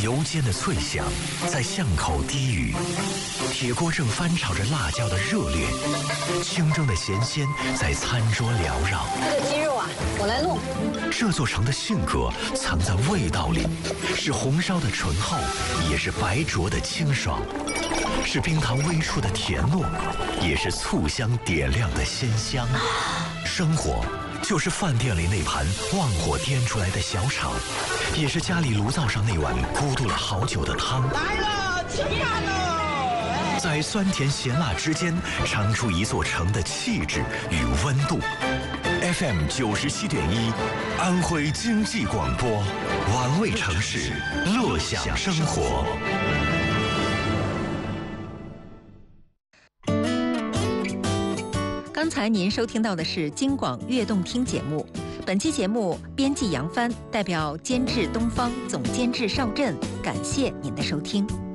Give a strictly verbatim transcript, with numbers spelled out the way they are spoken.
油煎的脆香在巷口低语，铁锅正翻炒着辣椒的热烈，清蒸的咸鲜在餐桌缭绕。 这个鸡肉啊，我来弄。 这座城的性格藏在味道里，是红烧的醇厚，也是白灼的清爽，是冰糖微出的甜糯，也是醋香点亮的鲜香。生活就是饭店里那盘旺火颠出来的小炒，也是家里炉灶上那碗咕嘟了好久的汤。 来了，起饭喽！ 在酸甜咸辣之间，尝出一座城的气质与温度。F M 九十七点一，安徽经济广播，玩味城市，乐享生活。 刚才您收听到的是京广悦动听节目，本期节目编辑杨帆，代表监制东方，总监制邵震，感谢您的收听。